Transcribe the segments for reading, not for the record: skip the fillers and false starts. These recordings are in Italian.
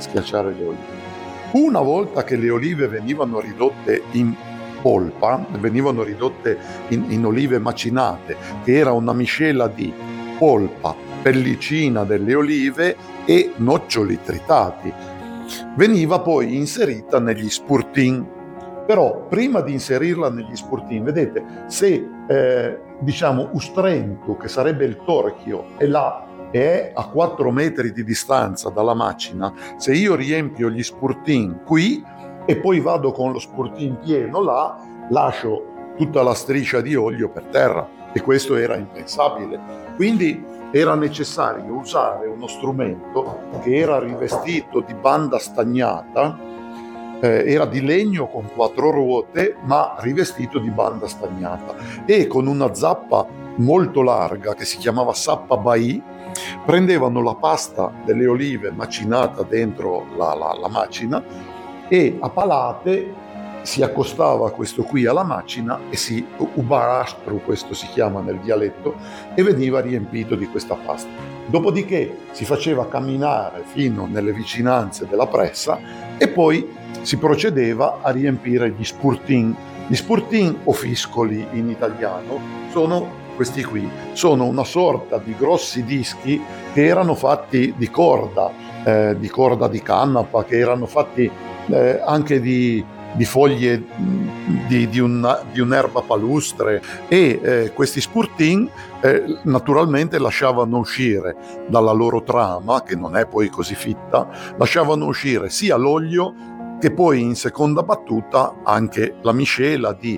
schiacciare le olive. Una volta che le olive venivano ridotte in polpa, venivano ridotte in olive macinate, che era una miscela di polpa, pellicina delle olive e noccioli tritati, veniva poi inserita negli spurtin. Però prima di inserirla negli spurtin, vedete, se Ustrento, che sarebbe il torchio, è a 4 metri di distanza dalla macina, se io riempio gli spurtin qui e poi vado con lo spurtin pieno là, lascio tutta la striscia di olio per terra, e questo era impensabile. Quindi era necessario usare uno strumento che era rivestito di banda stagnata, era di legno con 4 ruote, ma rivestito di banda stagnata, e con una zappa molto larga che si chiamava zappa Bai prendevano la pasta delle olive macinata dentro la macina, e a palate si accostava questo qui alla macina e si ubarastru, questo si chiama nel dialetto, e veniva riempito di questa pasta. Dopodiché si faceva camminare fino nelle vicinanze della pressa e poi si procedeva a riempire gli spurtin. Gli spurtin, o fiscoli in italiano, sono questi qui, sono una sorta di grossi dischi che erano fatti di corda di canapa, che erano fatti anche di foglie di un'erba palustre, e questi spurtin naturalmente lasciavano uscire dalla loro trama, che non è poi così fitta, lasciavano uscire sia l'olio che poi in seconda battuta anche la miscela di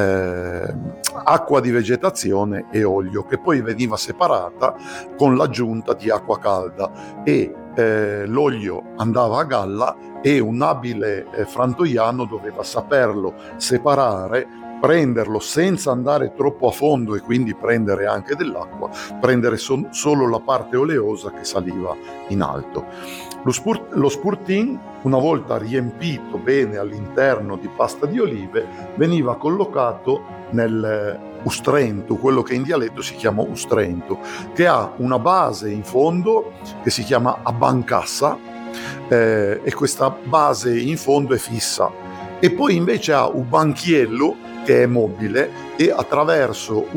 acqua di vegetazione e olio, che poi veniva separata con l'aggiunta di acqua calda, e l'olio andava a galla e un abile frantoiano doveva saperlo separare, prenderlo senza andare troppo a fondo e quindi prendere anche dell'acqua, prendere solo la parte oleosa che saliva in alto. Lo spurtin, una volta riempito bene all'interno di pasta di olive, veniva collocato nel ustrento, quello che in dialetto si chiama ustrento, che ha una base in fondo che si chiama abancassa, e questa base in fondo è fissa, e poi invece ha un banchiello che è mobile, e attraverso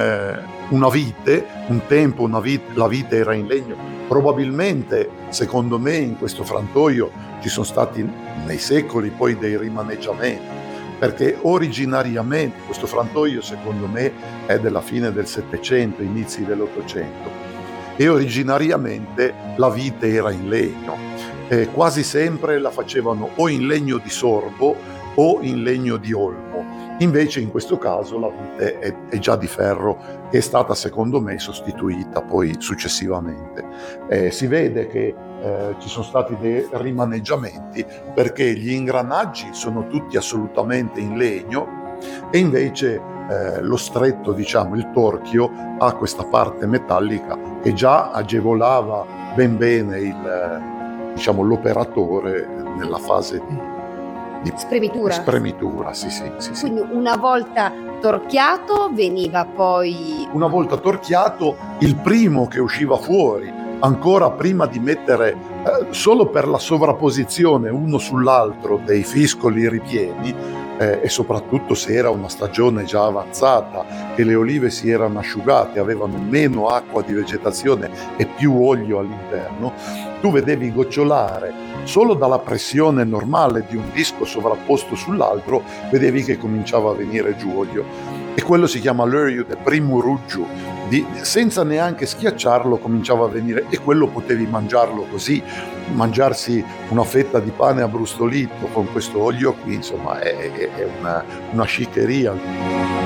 una vite, un tempo la vite era in legno, probabilmente, secondo me, in questo frantoio ci sono stati nei secoli poi dei rimaneggiamenti, perché originariamente questo frantoio, secondo me, è della fine del Settecento, inizi dell'Ottocento, e originariamente la vite era in legno. Quasi sempre la facevano o in legno di sorbo o in legno di olmo. Invece in questo caso la vite è già di ferro, che è stata, secondo me, sostituita poi successivamente. Si vede che ci sono stati dei rimaneggiamenti, perché gli ingranaggi sono tutti assolutamente in legno, e invece lo stretto, il torchio, ha questa parte metallica che già agevolava ben bene l'operatore nella fase di spremitura. Sì. Quindi una volta torchiato veniva poi... Una volta torchiato, il primo che usciva fuori, ancora prima di mettere, solo per la sovrapposizione uno sull'altro dei fiscoli ripieni, e soprattutto se era una stagione già avanzata, che le olive si erano asciugate, avevano meno acqua di vegetazione e più olio all'interno, tu vedevi gocciolare solo dalla pressione normale di un disco sovrapposto sull'altro, vedevi che cominciava a venire giù olio, e quello si chiama l'olio del primo ruggio. Senza neanche schiacciarlo cominciava a venire, e quello potevi mangiarlo così, mangiarsi una fetta di pane abbrustolito con questo olio qui, insomma è una sciccheria.